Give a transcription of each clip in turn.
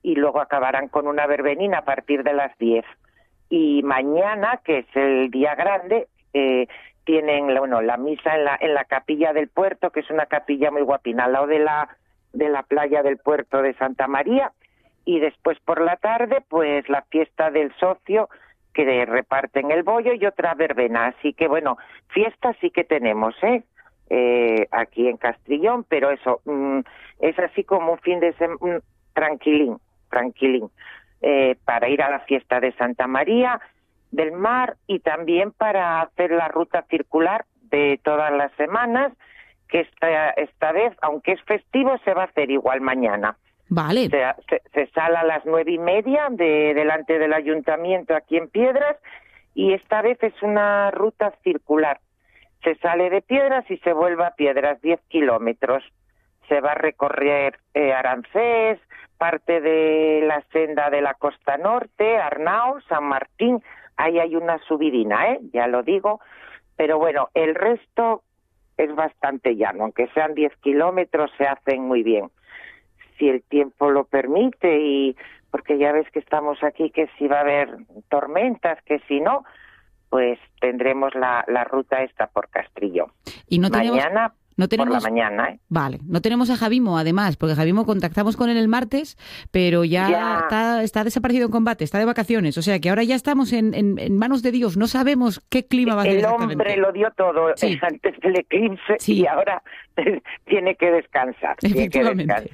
y luego acabarán con una verbenina a partir de las 10. Y mañana, que es el día grande, tienen la misa en la capilla del puerto, que es una capilla muy guapina, al lado de la playa del puerto de Santa María, y después por la tarde, pues la fiesta del socio, que reparten el bollo, y otra verbena. Así que bueno, fiesta sí que tenemos, aquí en Castrillón, pero eso, es así como un fin de semana tranquilín, para ir a la fiesta de Santa María del Mar, y también para hacer la ruta circular de todas las semanas, que esta vez, aunque es festivo, se va a hacer igual mañana. Vale. Se sale a las 9:30 delante del ayuntamiento aquí en Piedras, y esta vez es una ruta circular. Se sale de Piedras y se vuelve a Piedras, 10 kilómetros. Se va a recorrer Arancés, parte de la senda de la Costa Norte, Arnao, San Martín. Ahí hay una subidina, ya lo digo. Pero bueno, el resto es bastante llano. Aunque sean 10 kilómetros, se hacen muy bien. Si el tiempo lo permite, y porque ya ves que estamos aquí, que si va a haber tormentas, que si no, pues tendremos la ruta esta por Castrillón. Y mañana por la mañana, Vale, no tenemos a Javimo, además, porque Javimo contactamos con él el martes, pero ya. Está desaparecido en combate, está de vacaciones, o sea que ahora ya estamos en manos de Dios, no sabemos qué clima va a hacer exactamente. El hombre lo dio todo antes del eclipse, y ahora tiene que descansar. Efectivamente.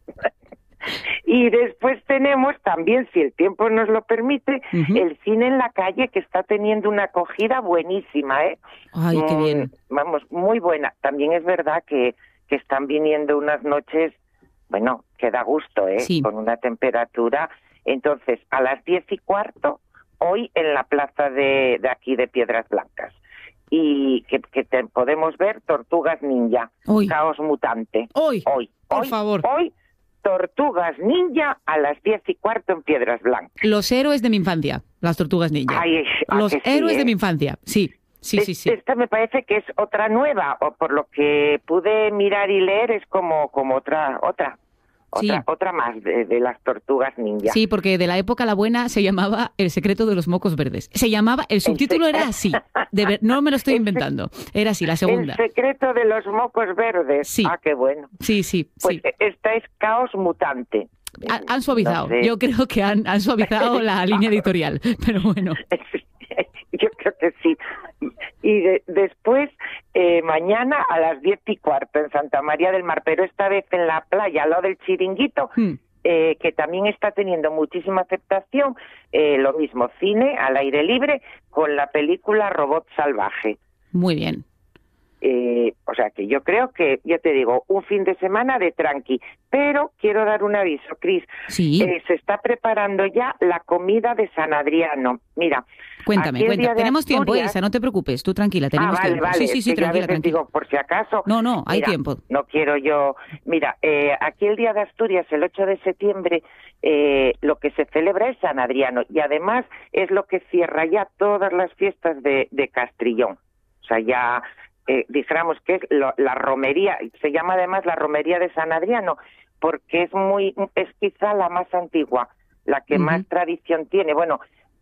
Y después tenemos también, si el tiempo nos lo permite, el cine en la calle, que está teniendo una acogida buenísima, Ay, qué bien. Vamos, muy buena. También es verdad que están viniendo unas noches, bueno, que da gusto, Sí. Con una temperatura. Entonces, a las 10:15, hoy en la plaza de aquí de Piedras Blancas. Y que podemos ver Tortugas Ninja, Caos Mutante. Hoy, por favor. Hoy, Tortugas Ninja a las 10:15 en Piedras Blancas. Los héroes de mi infancia, las Tortugas Ninja. Los héroes de mi infancia, sí. Sí. Esta me parece que es otra nueva, o por lo que pude mirar y leer, es como otra más de las Tortugas Ninja. Sí, porque de la época la buena se llamaba El secreto de los mocos verdes. El subtítulo era así. No me lo estoy inventando. Era así, la segunda. El secreto de los mocos verdes. Sí. Ah, qué bueno. Sí. Pues esta es Caos Mutante. Han suavizado. No sé. Yo creo que han suavizado la línea editorial, pero bueno. Yo creo que sí. Y después, mañana a las 10:15 en Santa María del Mar, pero esta vez en la playa, al lado del Chiringuito, que también está teniendo muchísima aceptación, lo mismo, cine al aire libre, con la película Robot Salvaje. Muy bien. O sea que yo creo que, ya te digo, un fin de semana de tranqui. Pero quiero dar un aviso, Cris. Sí. Se está preparando ya la comida de San Adriano. Mira, cuéntame. Tenemos tiempo, Isa, no te preocupes, tú tranquila, tenemos tiempo. Vale. Sí, tranquila. Digo, por si acaso. No, hay tiempo. No quiero yo. Mira, aquí el Día de Asturias, el 8 de septiembre, lo que se celebra es San Adriano, y además es lo que cierra ya todas las fiestas de Castrillón. O sea, ya dijéramos que es la romería, se llama además la romería de San Adriano, porque es quizá la más antigua, la que más tradición tiene. Bueno,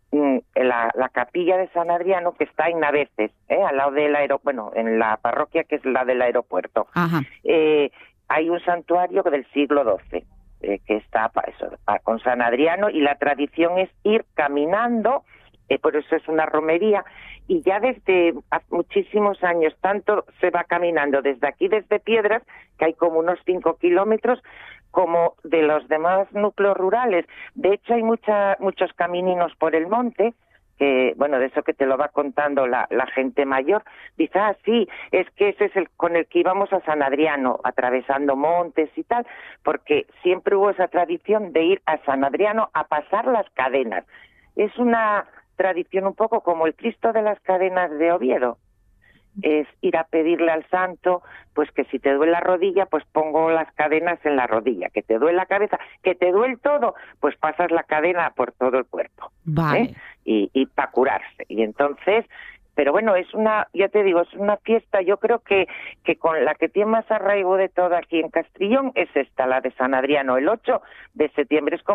la capilla de San Adriano, que está en Naveses, al lado del en la parroquia que es la del aeropuerto. Ajá. Hay un santuario del siglo XII que está con San Adriano, y la tradición es ir caminando, por eso es una romería, y ya desde hace muchísimos años, tanto se va caminando desde aquí, desde Piedras, que hay como unos 5 kilómetros, como de los demás núcleos rurales. De hecho, hay muchos camininos por el monte, que, bueno, de eso que te lo va contando la gente mayor. Dice, sí, es que ese es con el que íbamos a San Adriano, atravesando montes y tal, porque siempre hubo esa tradición de ir a San Adriano a pasar las cadenas. Es una tradición un poco como el Cristo de las Cadenas de Oviedo. Es ir a pedirle al santo, pues que si te duele la rodilla, pues pongo las cadenas en la rodilla, que te duele la cabeza, que te duele todo, pues pasas la cadena por todo el cuerpo. Vale. Y para curarse. Y entonces, pero bueno, ya te digo, es una fiesta, yo creo que con la que tiene más arraigo de todo aquí en Castrillón es esta, la de San Adriano, el 8 de septiembre. Es como